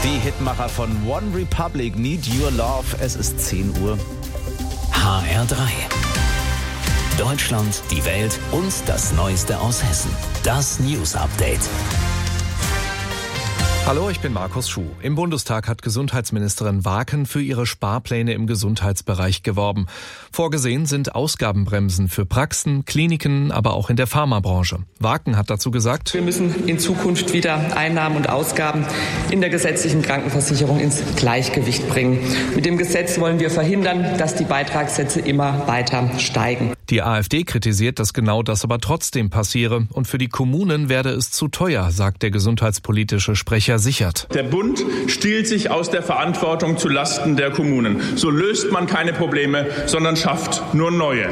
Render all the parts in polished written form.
Die Hitmacher von One Republic, Need Your Love. Es ist 10 Uhr. HR3. Deutschland, die Welt und das Neueste aus Hessen. Das News Update. Hallo, ich bin Markus Schuh. Im Bundestag hat Gesundheitsministerin Waken für ihre Sparpläne im Gesundheitsbereich geworben. Vorgesehen sind Ausgabenbremsen für Praxen, Kliniken, aber auch in der Pharmabranche. Waken hat dazu gesagt: Wir müssen in Zukunft wieder Einnahmen und Ausgaben in der gesetzlichen Krankenversicherung ins Gleichgewicht bringen. Mit dem Gesetz wollen wir verhindern, dass die Beitragssätze immer weiter steigen. Die AfD kritisiert, dass genau das aber trotzdem passiere. Und für die Kommunen werde es zu teuer, sagt der gesundheitspolitische Sprecher Sichert. Der Bund stiehlt sich aus der Verantwortung zu Lasten der Kommunen. So löst man keine Probleme, sondern schafft nur neue.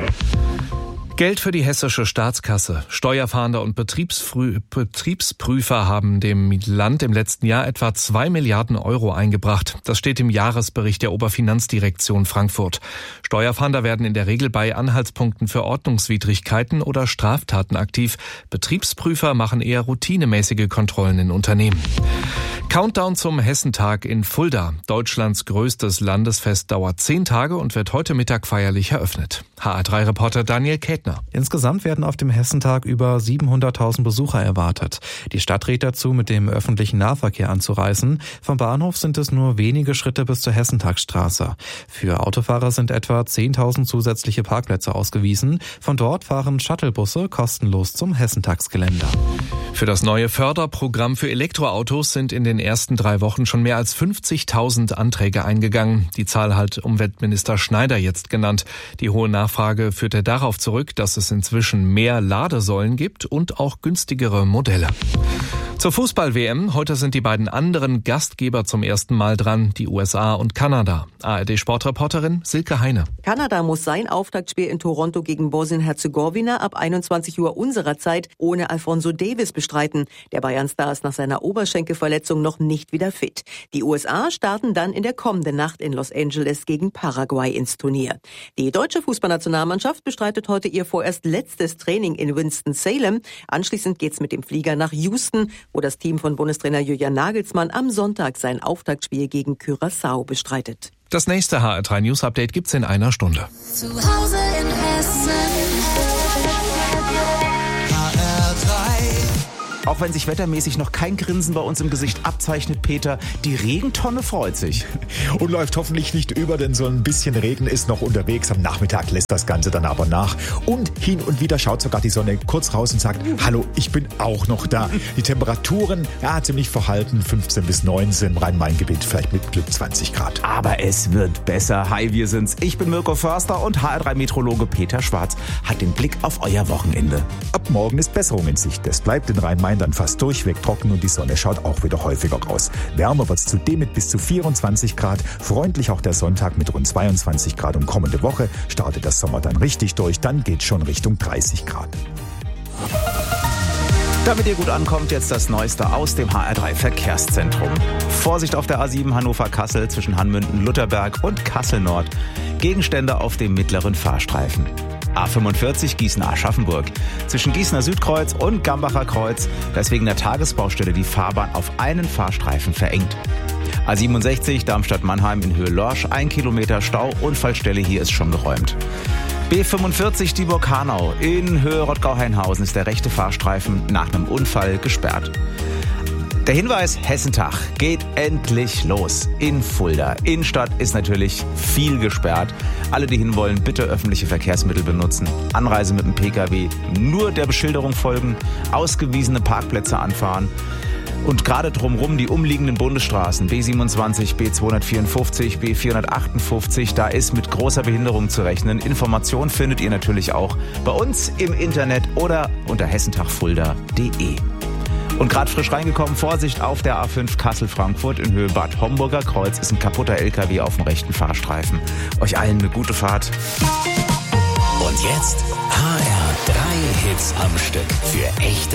Geld für die hessische Staatskasse. Steuerfahnder und Betriebsprüfer haben dem Land im letzten Jahr etwa 2 Milliarden Euro eingebracht. Das steht im Jahresbericht der Oberfinanzdirektion Frankfurt. Steuerfahnder werden in der Regel bei Anhaltspunkten für Ordnungswidrigkeiten oder Straftaten aktiv. Betriebsprüfer machen eher routinemäßige Kontrollen in Unternehmen. Countdown zum Hessentag in Fulda. Deutschlands größtes Landesfest dauert 10 Tage und wird heute Mittag feierlich eröffnet. HR3-Reporter Daniel Kätner. Insgesamt werden auf dem Hessentag über 700.000 Besucher erwartet. Die Stadt rät dazu, mit dem öffentlichen Nahverkehr anzureisen. Vom Bahnhof sind es nur wenige Schritte bis zur Hessentagsstraße. Für Autofahrer sind etwa 10.000 zusätzliche Parkplätze ausgewiesen. Von dort fahren Shuttlebusse kostenlos zum Hessentagsgelände. Für das neue Förderprogramm für Elektroautos sind in den ersten 3 Wochen schon mehr als 50.000 Anträge eingegangen. Die Zahl hat Umweltminister Schneider jetzt genannt. Die hohe Nachfrage führte darauf zurück, dass es inzwischen mehr Ladesäulen gibt und auch günstigere Modelle. Zur Fußball-WM. Heute sind die beiden anderen Gastgeber zum ersten Mal dran, die USA und Kanada. ARD-Sportreporterin Silke Heine. Kanada muss sein Auftaktspiel in Toronto gegen Bosnien-Herzegowina ab 21 Uhr unserer Zeit ohne Alphonso Davies bestreiten. Der Bayern-Star ist nach seiner Oberschenkelverletzung noch nicht wieder fit. Die USA starten dann in der kommenden Nacht in Los Angeles gegen Paraguay ins Turnier. Die deutsche Fußballnationalmannschaft bestreitet heute ihr vorerst letztes Training in Winston-Salem. Anschließend geht's mit dem Flieger nach Houston, wo das Team von Bundestrainer Julian Nagelsmann am Sonntag sein Auftaktspiel gegen Curaçao bestreitet. Das nächste HR3 News Update gibt's in einer Stunde. Zu Hause in Hessen. Auch wenn sich wettermäßig noch kein Grinsen bei uns im Gesicht abzeichnet, Peter, die Regentonne freut sich. Und läuft hoffentlich nicht über, denn so ein bisschen Regen ist noch unterwegs. Am Nachmittag lässt das Ganze dann aber nach. Und hin und wieder schaut sogar die Sonne kurz raus und sagt: Hallo, ich bin auch noch da. Die Temperaturen, ziemlich verhalten, 15 bis 19 im Rhein-Main-Gebiet, vielleicht mit Glück 20 Grad. Aber es wird besser. Hi, wir sind's. Ich bin Mirko Förster und HR3-Meteorologe Peter Schwarz hat den Blick auf euer Wochenende. Ab morgen ist Besserung in Sicht. Es bleibt in Rhein-Main dann fast durchweg trocken und die Sonne schaut auch wieder häufiger raus. Wärmer wird's zudem mit bis zu 24 Grad. Freundlich auch der Sonntag mit rund 22 Grad. Und kommende Woche startet der Sommer dann richtig durch. Dann geht's schon Richtung 30 Grad. Damit ihr gut ankommt, jetzt das Neueste aus dem HR3 Verkehrszentrum. Vorsicht auf der A7 Hannover-Kassel zwischen Hanmünden, Lutherberg und Kassel-Nord. Gegenstände auf dem mittleren Fahrstreifen. A45 Gießen-Aschaffenburg. Zwischen Gießener Südkreuz und Gambacher Kreuz, da ist wegen der Tagesbaustelle die Fahrbahn auf einen Fahrstreifen verengt. A67 Darmstadt-Mannheim in Höhe Lorsch, 1 Kilometer Stau, Unfallstelle hier ist schon geräumt. B45 Dieburg-Hanau in Höhe Rottgau-Hainhausen ist der rechte Fahrstreifen nach einem Unfall gesperrt. Der Hinweis: Hessentag geht endlich los in Fulda. Innenstadt ist natürlich viel gesperrt. Alle, die hinwollen, bitte öffentliche Verkehrsmittel benutzen. Anreise mit dem Pkw nur der Beschilderung folgen, ausgewiesene Parkplätze anfahren. Und gerade drumherum die umliegenden Bundesstraßen B27, B254, B458, da ist mit großer Behinderung zu rechnen. Informationen findet ihr natürlich auch bei uns im Internet oder unter hessentagfulda.de. Und gerade frisch reingekommen, Vorsicht auf der A5 Kassel-Frankfurt in Höhe Bad Homburger Kreuz ist ein kaputter LKW auf dem rechten Fahrstreifen. Euch allen eine gute Fahrt. Und jetzt HR3 Hits am Stück für echte